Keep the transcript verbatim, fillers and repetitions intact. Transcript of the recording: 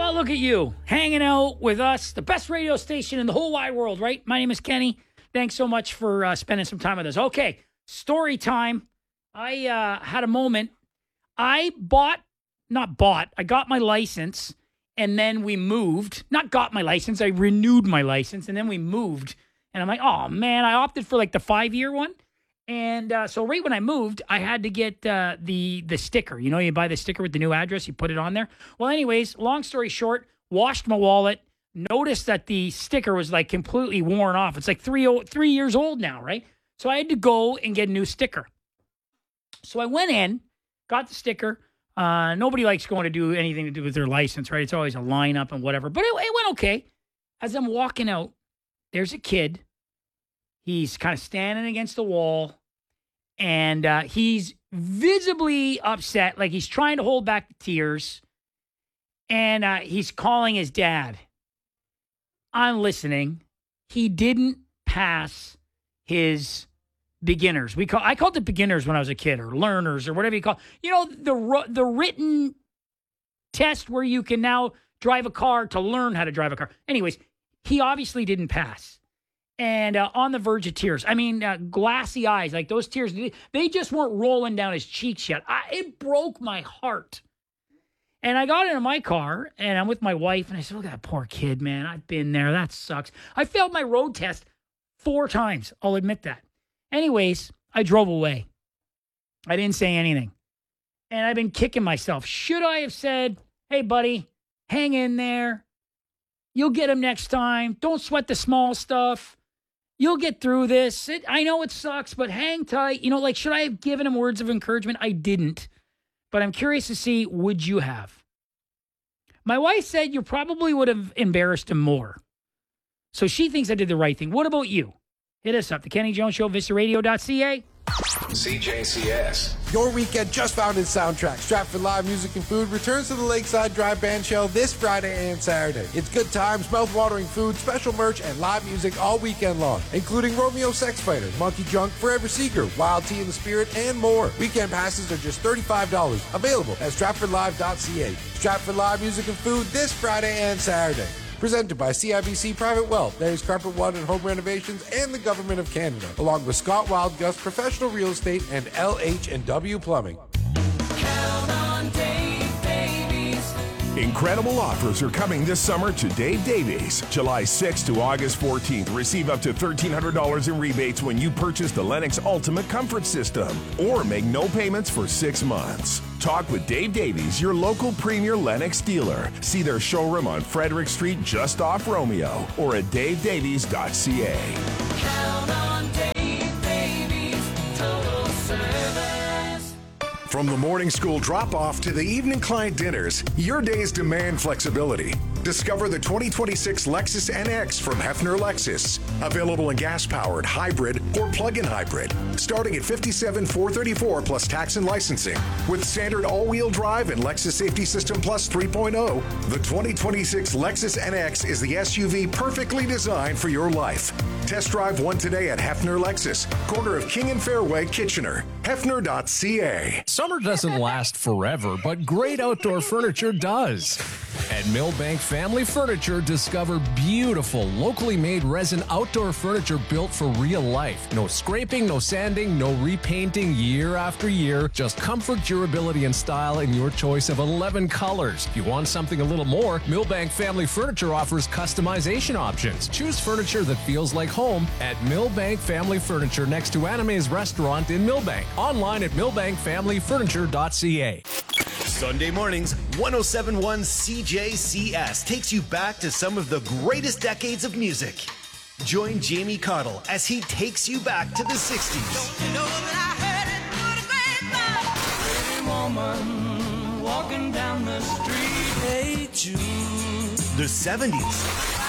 Oh, look at you, hanging out with us, the best radio station in the whole wide world, right? My name is Kenny. Thanks so much for uh, spending some time with us. Okay, story time. I uh, had a moment. I bought, not bought, I got my license, and then we moved. Not got my license, I renewed my license, and then we moved. And I'm like, oh, man, I opted for like the five-year one. And uh, so right when I moved, I had to get uh, the the sticker. You know, you buy the sticker with the new address, you put it on there. Well, anyways, long story short, washed my wallet, noticed that the sticker was like completely worn off. It's like three, three years old now, right? So I had to go and get a new sticker. So I went in, got the sticker. Uh, nobody likes going to do anything to do with their license, right? It's always a lineup and whatever. But it, it went okay. As I'm walking out, there's a kid. He's kind of standing against the wall, and uh, he's visibly upset, like he's trying to hold back the tears, and uh, he's calling his dad. I'm listening. He didn't pass his beginners. We call I called it beginners when I was a kid, or learners, or whatever you call. You know, the the written test where you can now drive a car to learn how to drive a car. Anyways, he obviously didn't pass. And uh, on the verge of tears. I mean, uh, glassy eyes, like those tears, they just weren't rolling down his cheeks yet. I, it broke my heart. And I got into my car, and I'm with my wife, and I said, look at that poor kid, man. I've been there. That sucks. I failed my road test four times. I'll admit that. Anyways, I drove away. I didn't say anything. And I've been kicking myself. Should I have said, hey, buddy, hang in there. You'll get him next time. Don't sweat the small stuff. You'll get through this. It, I know it sucks, but hang tight. You know, like, should I have given him words of encouragement? I didn't. But I'm curious to see, would you have? My wife said you probably would have embarrassed him more. So she thinks I did the right thing. What about you? Hit us up. The Kenny Jones Show, Vista Radio dot C A. C J C S. Your weekend just found its soundtrack. Stratford Live Music and Food returns to the Lakeside Drive Band Shell this Friday and Saturday. It's good times, mouth-watering food, special merch, and live music all weekend long, including Romeo Sex Fighter, Monkey Junk, Forever Seeker, Wild Tea in the Spirit, and more. Weekend passes are just thirty-five dollars. Available at Stratford Live dot C A. Stratford Live Music and Food this Friday and Saturday. Presented by C I B C Private Wealth, Larry's Carpet One and Home Renovations, and the Government of Canada, along with Scott Wildgus Professional Real Estate and L H and W Plumbing. Count on Dave Davies. Incredible offers are coming this summer to Dave Davies. July sixth to August fourteenth. Receive up to thirteen hundred dollars in rebates when you purchase the Lennox Ultimate Comfort System, or make no payments for six months. Talk with Dave Davies, your local premier Lennox dealer. See their showroom on Frederick Street just off Romeo, or at dave davies dot c a. Count on Dave Davies, total service. From the morning school drop-off to the evening client dinners, your days demand flexibility. Discover the twenty twenty-six Lexus N X from Hefner Lexus. Available in gas-powered, hybrid, or plug-in hybrid. Starting at fifty-seven thousand four hundred thirty-four dollars plus tax and licensing. With standard all-wheel drive and Lexus Safety System Plus three point oh, the twenty twenty-six Lexus N X is the S U V perfectly designed for your life. Test drive one today at Hefner Lexus, corner of King and Fairway, Kitchener. Hefner dot c a. Summer doesn't last forever, but great outdoor furniture does. At Millbank Family Furniture, discover beautiful, locally made resin outdoor furniture built for real life. No scraping, no sanding, no repainting year after year. Just comfort, durability, and style in your choice of eleven colors. If you want something a little more, Millbank Family Furniture offers customization options. Choose furniture that feels like home at Millbank Family Furniture next to Anime's Restaurant in Millbank. Online at millbank family furniture dot c a. Sunday mornings, one oh seven point one C J C S takes you back to some of the greatest decades of music. Join Jamie Cottle as he takes you back to the sixties. Don't you know that I heard it through the grapevine? Pretty woman walking down the street. Hey, Jude. The seventies.